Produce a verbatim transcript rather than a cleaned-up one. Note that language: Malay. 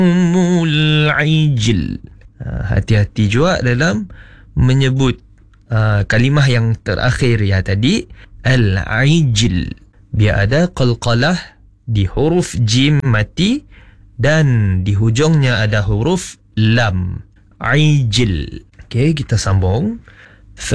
Yaumul Ijl. Ha, hati-hati juga dalam menyebut uh, kalimah yang terakhir ya tadi, Al-Ijl. Biar ada qalqalah di huruf jim mati dan di hujungnya ada huruf lam. Ijl. Okey, kita sambung.